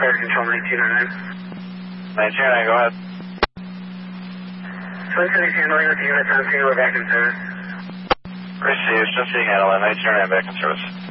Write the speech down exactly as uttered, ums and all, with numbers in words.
Fire Control nineteen oh nine. nineteen oh nine, go ahead. Twin Cities handling with the units on scene, we're back in service. Received, just seeing handle, nineteen oh nine back in service.